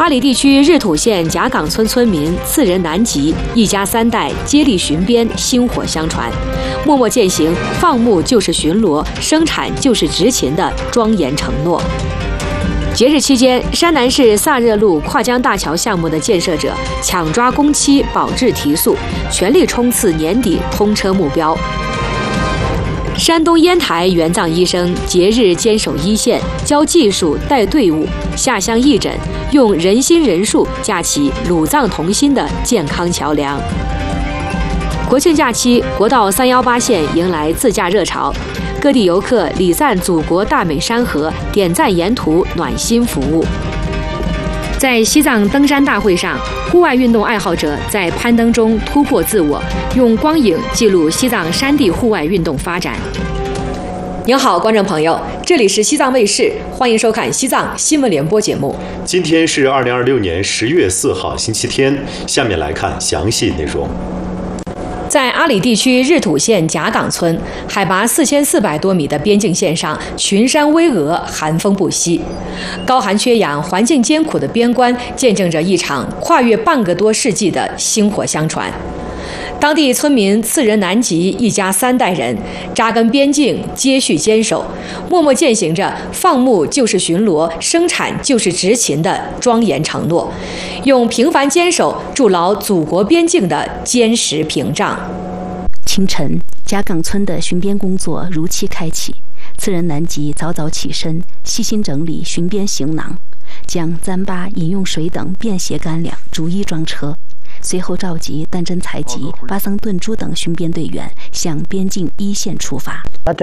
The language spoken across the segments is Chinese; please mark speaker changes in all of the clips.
Speaker 1: 阿里地区日土县贾岗村村民次仁南吉一家3代接力巡边，薪火相传，默默践行放牧就是巡逻，生产就是执勤的庄严承诺。节日期间，山南市萨热路跨江大桥项目的建设者抢抓工期，保质提速，全力冲刺年底通车目标。山东烟台援藏医生节日坚守一线，教技术带队伍，下乡义诊，用人心人术架起鲁藏同心的健康桥梁。国庆假期，国道318线迎来自驾热潮，各地游客礼赞祖国大美山河，点赞沿途暖心服务。在西藏登山大会上，户外运动爱好者在攀登中突破自我，用光影记录西藏山地户外运动发展。您好，观众朋友，这里是西藏卫视，欢迎收看西藏新闻联播节目。
Speaker 2: 今天是2026年10月4号，星期天。下面来看详细内容。
Speaker 1: 在阿里地区日土县贾岗村，海拔4400多米的边境线上，群山巍峨，寒风不息。高寒缺氧、环境艰苦的边关，见证着一场跨越半个多世纪的薪火相传。当地村民次仁南吉一家3代人扎根边境，接续坚守，默默践行着放牧就是巡逻，生产就是执勤的庄严承诺，用平凡坚守筑牢祖国边境的坚实屏障。
Speaker 3: 清晨，贾岗村的巡边工作如期开启。次仁南吉早早起身，细心整理巡边行囊，将糌粑、饮用水等便携干粮逐一装车。随后召集丹真采集、巴桑顿珠等巡边队员向边境一线出发。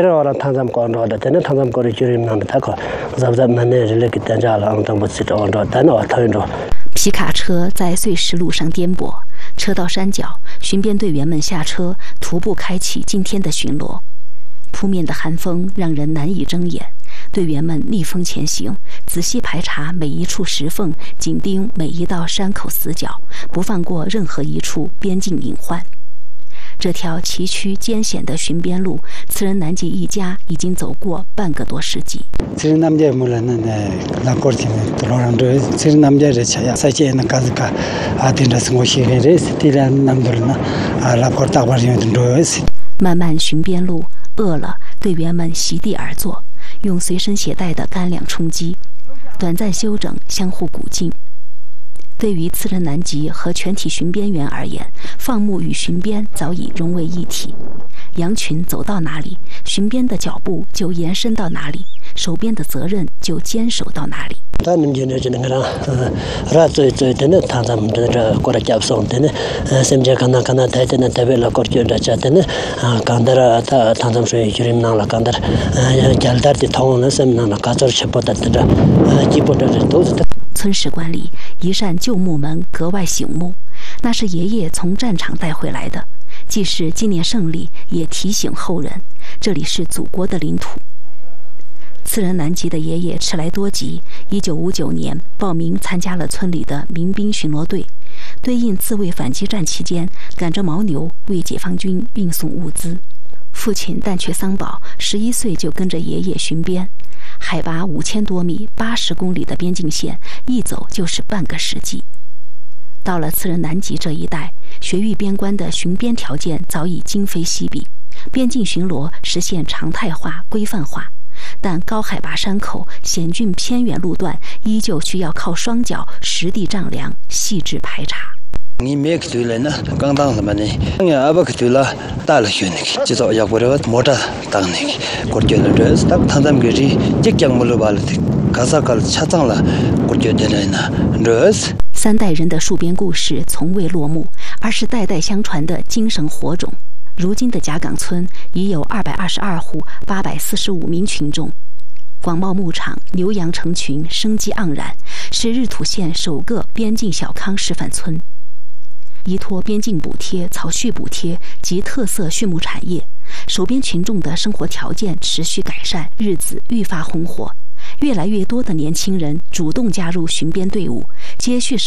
Speaker 3: 皮卡车在碎石路上颠簸，车到山脚，巡边队员们下车，徒步开启今天的巡逻。扑面的寒风让人难以睁眼，队员们逆风前行，仔细排查每一处石缝，紧盯每一道山口死角，不放过任何一处边境隐患。这条崎岖艰险的巡边路，次仁南吉一家已经走过半个多世纪。漫漫巡边路，饿了，队员们席地而坐，用随身携带的干粮充饥，短暂休整，相互鼓劲。对于次仁南吉和全体巡边员而言，放牧与巡边早已融为一体。羊群走到哪里，巡边的脚步就延伸到哪里，守边的责任就坚守到哪里。村史馆里一扇旧木门格外醒目，那是爷爷从战场带回来的，既是纪念胜利，也提醒后人，这里是祖国的领土。次仁南吉的爷爷迟来多吉1959年报名参加了村里的民兵巡逻队，对应自卫反击战期间赶着牦牛为解放军运送物资。父亲但却桑宝11岁就跟着爷爷巡边，海拔5000多米、80公里的边境线，一走就是半个世纪。到了次仁南吉这一带，雪域边关的巡边条件早已今非昔比，边境巡逻实现常态化、规范化。但高海拔山口、险峻偏远路段依旧需要靠双脚实地丈量、细致排查。
Speaker 4: 你没去对了呢，刚当什么呢？你阿不去对了，大了选那个，至少要过了摩托当那个，过去了这是，他们个是即将没了吧了的，卡萨卡恰当了，过去的人呢，这是。
Speaker 3: 3代人的戍边故事从未落幕，而是代代相传的精神火种。如今的贾岗村已有222户，845名群众。广袤牧场，牛羊成群，生机盎然，是日土县首个边境小康示范村。依托边境补贴、草畜补贴及特色畜牧产业，守边群众的生活条件持续改善，日子愈发红火。越来越多的年轻人主动加入巡边队伍，接续